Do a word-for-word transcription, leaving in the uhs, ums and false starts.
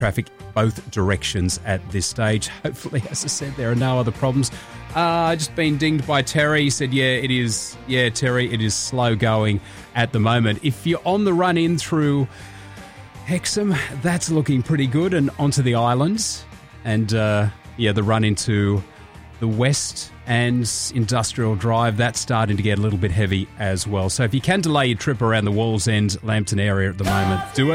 traffic both directions at this stage. Hopefully, as I said, there are no other problems. Uh, just been dinged by Terry. He said, yeah, it is. Yeah, Terry, it is slow going at the moment. If you're on the run in through Hexham, that's looking pretty good, and onto the islands. And, uh, yeah, the run into the West and Industrial Drive, that's starting to get a little bit heavy as well. So if you can delay your trip around the Wallsend, Lambton area at the moment, do it.